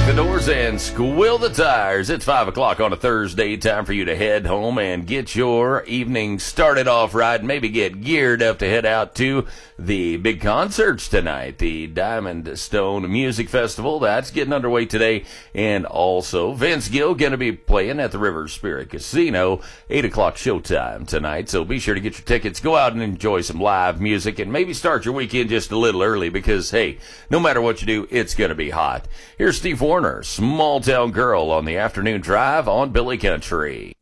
the doors and squill the tires. It's 5 o'clock on a Thursday. Time for you to head home and get your evening started off right. Maybe get geared up to head out to the big concerts tonight. The Diamond Stone Music Festival, that's getting underway today. And also, Vince Gill going to be playing at the River Spirit Casino. 8 o'clock showtime tonight. So be sure to get your tickets. Go out and enjoy some live music and maybe start your weekend just a little early because, hey, no matter what you do, it's going to be hot. Here's Steve Warner, Small Town Girl on the afternoon drive on Billy Country.